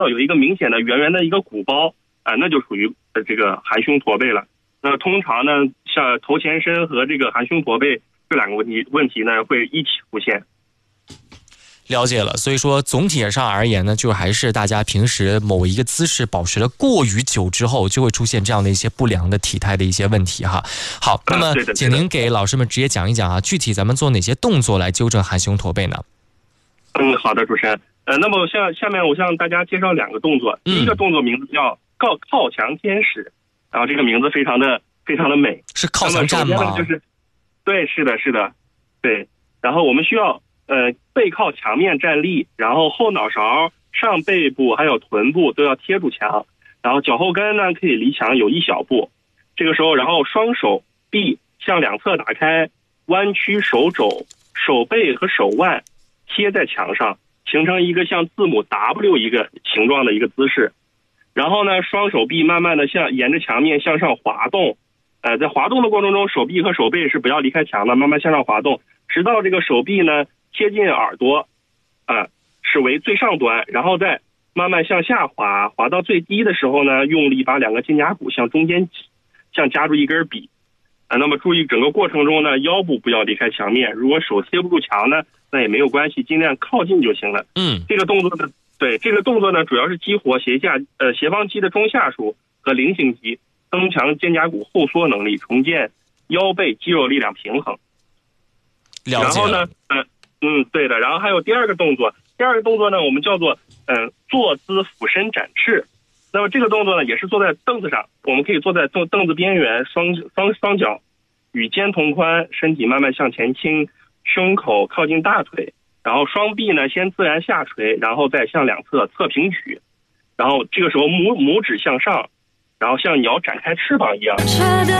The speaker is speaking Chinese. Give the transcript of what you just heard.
到有一个明显的圆圆的一个鼓包那就属于这个含胸驼背了。那通常呢，像头前伸和这个含胸驼背这两个问题呢会一起出现。 了解了，所以说总体上而言呢，就还是大家平时某一个姿势保持了过于久之后，就会出现这样的一些不良的体态的一些问题哈。好，那么请您给老师们直接讲一讲啊，具体咱们做哪些动作来纠正含胸驼背呢？ 好的，主持人。那么下面我向大家介绍两个动作。第一个动作名字叫靠墙天使，然后这个名字非常的美。是靠墙站吗？对，是的，对。然后我们需要背靠墙面站立，然后后脑勺、上背部还有臀部都要贴住墙，然后脚后跟呢可以离墙有一小步。这个时候，然后双手臂向两侧打开，弯曲手肘、手背和手腕贴在墙上，形成一个像字母 W 一个形状的一个姿势。然后呢，双手臂慢慢的沿着墙面向上滑动，在滑动的过程中，手臂和手背是不要离开墙的，慢慢向上滑动，直到这个手臂呢贴近耳朵，是为最上端，然后再慢慢向下滑，滑到最低的时候呢，用力把两个肩胛骨向中间挤，像夹住一根笔。那么注意整个过程中呢，腰部不要离开墙面，如果手贴不住墙呢，那也没有关系，尽量靠近就行了。这个动作呢，主要是激活斜方肌的中下束和菱形肌，增强肩胛骨后缩能力，重建腰背肌肉力量平衡。然后呢，对的。然后还有第二个动作呢，我们叫做坐姿俯身展翅。那么这个动作呢，也是坐在凳子上，我们可以坐在凳子边缘，双脚与肩同宽，身体慢慢向前倾，胸口靠近大腿，然后双臂呢先自然下垂，然后再向两侧侧平举，然后这个时候拇指向上，然后像鸟展开翅膀一样。